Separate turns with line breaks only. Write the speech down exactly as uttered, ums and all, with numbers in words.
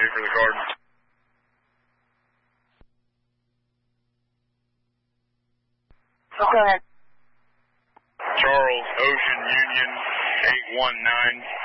for the card.
Go ahead.
Charles, Ocean Union, eight one nine.